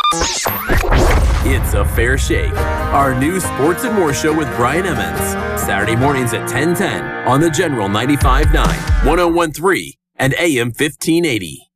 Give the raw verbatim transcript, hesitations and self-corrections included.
It's a Fair Shake, our new Sports and More show with Brian Emmons. Saturday mornings at ten ten on the General ninety-five point nine, one oh one point three, and A M fifteen eighty.